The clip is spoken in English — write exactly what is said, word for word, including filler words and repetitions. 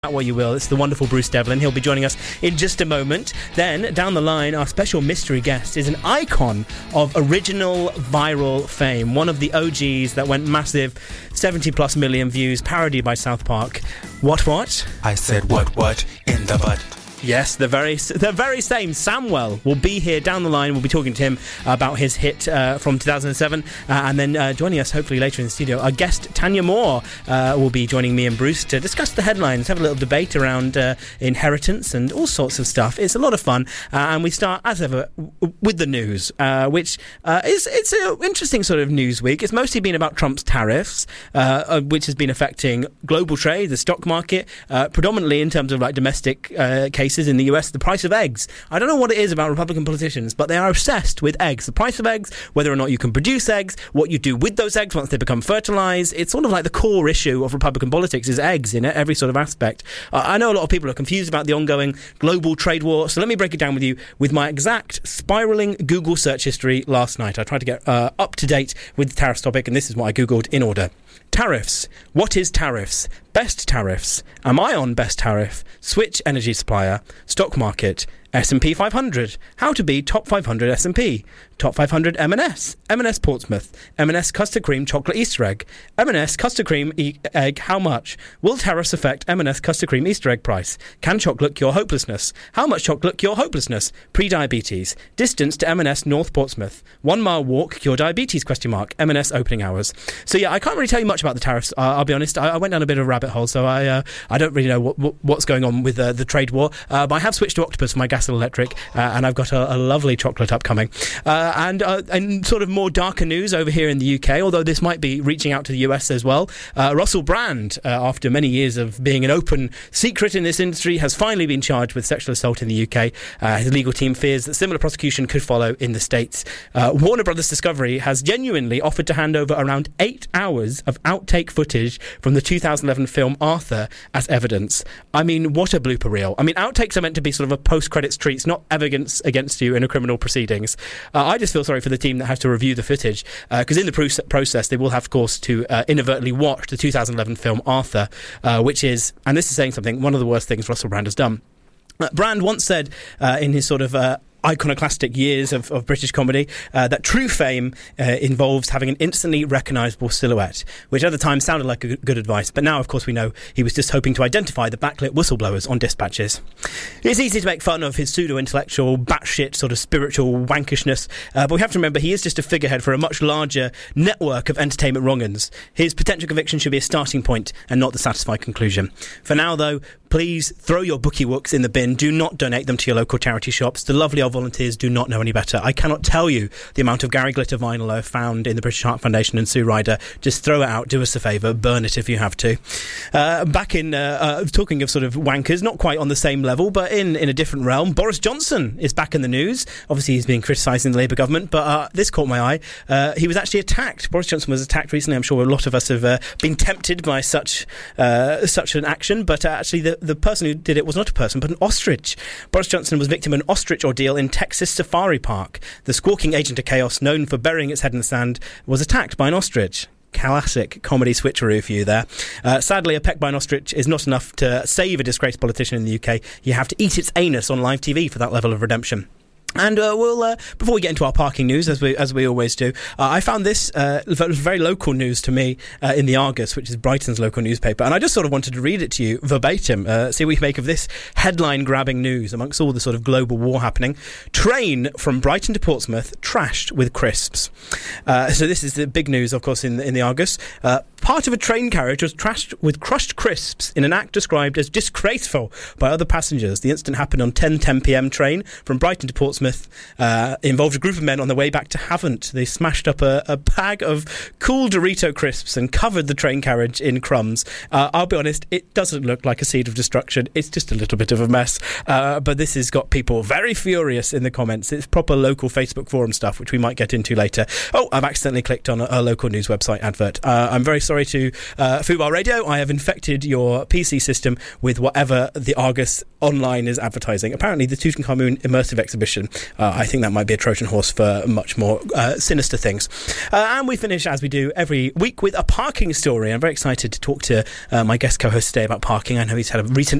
What you will. It's the wonderful Bruce Devlin. He'll be joining us in just a moment. Then, down the line, our special mystery guest is an icon of original viral fame. One of the O Gs that went massive, seventy plus million views, parodied by South Park. What, what? I said what, what, in the butt. Yes, the very the very same Samwell will be here down the line. We'll be talking to him about his hit uh, from two thousand seven. Uh, and then uh, joining us, hopefully, later in the studio, our guest, Tanya Moore, uh, will be joining me and Bruce to discuss the headlines, have a little debate around uh, inheritance and all sorts of stuff. It's a lot of fun. Uh, and we start, as ever, w- with the news, uh, which uh, is it's an interesting sort of news week. It's mostly been about Trump's tariffs, uh, which has been affecting global trade, the stock market, uh, predominantly in terms of like domestic uh, cases. In the U S, the price of eggs. I don't know what it is about Republican politicians, but they are obsessed with eggs. The price of eggs, whether or not you can produce eggs, what you do with those eggs once they become fertilized. It's sort of like the core issue of Republican politics is eggs in every sort of aspect. Uh, I know a lot of people are confused about the ongoing global trade war, so let me break it down with you with my exact spiraling Google search history last night. I tried to get uh, up to date with the tariffs topic, and this is what I Googled in order. Tariffs. What is tariffs? Best tariffs. Am I on best tariff? Switch energy supplier. Stock market. S and P five hundred. How to be top five hundred S and P. Top five hundred M and S. M and S Portsmouth. M and S custard cream chocolate Easter egg. M and S custard cream e- egg how much? Will tariffs affect M and S custard cream Easter egg price? Can chocolate cure hopelessness? How much chocolate cure hopelessness? Pre-diabetes. Distance to M and S North Portsmouth. One mile walk cure diabetes question mark. M and S opening hours. So yeah, I can't really tell you much about the tariffs. Uh, I'll be honest. I, I went down a bit of a rabbit hole, so I uh, I don't really know what, what, what's going on with uh, the trade war. Uh, but I have switched to Octopus for my gas and electric, uh, and I've got a, a lovely chocolate upcoming. Uh, and uh, and sort of more darker news over here in the U K, although this might be reaching out to the U S as well. Uh, Russell Brand, uh, after many years of being an open secret in this industry, has finally been charged with sexual assault in the U K. Uh, his legal team fears that similar prosecution could follow in the States. Uh, Warner Brothers Discovery has genuinely offered to hand over around eight hours of outtake footage from the two thousand eleven film Arthur as evidence. I mean, what a blooper reel. I mean, outtakes are meant to be sort of a post-credits treat. It's not evidence against you in a criminal proceedings. Uh, I just feel sorry for the team that has to review the footage, because uh, in the pro- process they will have, of course, to uh, inadvertently watch the two thousand eleven film Arthur, uh, which is, and this is saying something, one of the worst things Russell Brand has done. Uh, Brand once said uh, in his sort of uh, iconoclastic years of, of British comedy, uh, that true fame uh, involves having an instantly recognisable silhouette, which at the time sounded like a good, good advice, but now, of course, we know he was just hoping to identify the backlit whistleblowers on dispatches. It's easy to make fun of his pseudo-intellectual, batshit sort of spiritual wankishness, uh, but we have to remember he is just a figurehead for a much larger network of entertainment wrong-uns. His potential conviction should be a starting point and not the satisfied conclusion. For now, though, please throw your bookie wooks in the bin. Do not donate them to your local charity shops. The lovely old volunteers do not know any better. I cannot tell you the amount of Gary Glitter vinyl I've found in the British Heart Foundation and Sue Ryder. Just throw it out. Do us a favour. Burn it if you have to. Uh, back in, uh, uh, talking of sort of wankers, not quite on the same level, but in, in a different realm, Boris Johnson is back in the news. Obviously, he's being criticised in the Labour government, but uh, this caught my eye. Uh, he was actually attacked. Boris Johnson was attacked recently. I'm sure a lot of us have uh, been tempted by such uh, such an action, but uh, actually the, the person who did it was not a person, but an ostrich. Boris Johnson was victim of an ostrich ordeal in Texas Safari Park. The squawking agent of chaos, known for burying its head in the sand, was attacked by an ostrich. Classic comedy switcheroo for you there. Uh, sadly, a peck by an ostrich is not enough to save a disgraced politician in the U K. You have to eat its anus on live T V for that level of redemption. And uh, we'll uh, before we get into our parking news, as we as we always do, uh, I found this uh, very local news to me uh, in the Argus, which is Brighton's local newspaper, and I just sort of wanted to read it to you verbatim. Uh, see what you make of this headline-grabbing news amongst all the sort of global war happening. Train from Brighton to Portsmouth trashed with crisps. Uh, so this is the big news, of course, in the, in the Argus. Uh, part of a train carriage was trashed with crushed crisps in an act described as disgraceful by other passengers. The incident happened on ten ten p.m. train from Brighton to Portsmouth. Uh, involved a group of men on their way back to Havant. They smashed up a, a bag of cool Dorito crisps and covered the train carriage in crumbs. Uh, I'll be honest, it doesn't look like a seed of destruction. It's just a little bit of a mess. Uh, but this has got people very furious in the comments. It's proper local Facebook forum stuff, which we might get into later. Oh, I've accidentally clicked on a, a local news website advert. Uh, I'm very sorry to uh, Fubar Radio. I have infected your P C system with whatever the Argus online is advertising. Apparently, the Tutankhamun Immersive Exhibition uh, I think that might be a Trojan horse for much more uh, sinister things. Uh, and we finish, as we do every week, with a parking story. I'm very excited to talk to uh, my guest co-host today about parking. I know he's had a recent